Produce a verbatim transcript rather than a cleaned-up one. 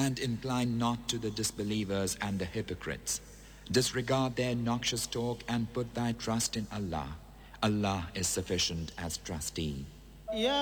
And incline not to the disbelievers and the hypocrites. Disregard their noxious talk and put thy trust in Allah. Allah is sufficient as trustee. يا